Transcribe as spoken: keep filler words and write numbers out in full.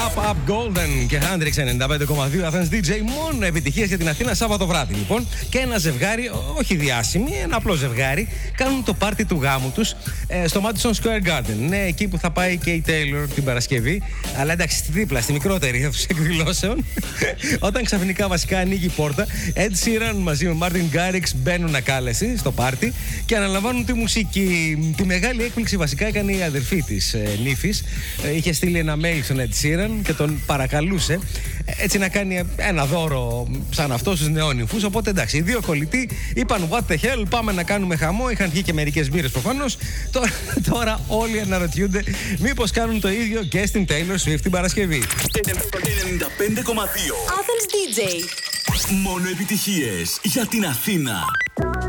Up Up Golden και Hendrix ενενήντα πέντε κόμμα δύο Athens ντι τζέι. Μόνο επιτυχίες για την Αθήνα Σάββατο βράδυ λοιπόν. Και ένα ζευγάρι, όχι διάσημοι, ένα απλό ζευγάρι, κάνουν το πάρτι του γάμου τους ε, στο Madison Square Garden. Ναι, εκεί που θα πάει και η Taylor την Παρασκευή. Αλλά εντάξει, στη δίπλα, στη μικρότερη αίθουσα εκδηλώσεων. Όταν ξαφνικά βασικά ανοίγει η πόρτα, Ed Sheeran μαζί με Martin Garrix μπαίνουν ακάλεση στο πάρτι και αναλαμβάνουν τη μουσική. Τη μεγάλη έκπληξη βασικά έκανε η αδερφή της ε, νύφης. Ε, είχε στείλει ένα mail στον Ed Sheeran και τον παρακαλούσε έτσι να κάνει ένα δώρο σαν αυτό στους νεόνυμφους. Οπότε εντάξει, οι δύο κολλητοί είπαν what the hell, πάμε να κάνουμε χαμό. Είχαν βγει και μερικές μπύρες προφανώς. Τώρα, τώρα όλοι αναρωτιούνται μήπως κάνουν το ίδιο και στην Taylor Swift την Παρασκευή. ενενήντα πέντε κόμμα δύο Athens ντι τζέι. Μόνο επιτυχίες για την Αθήνα.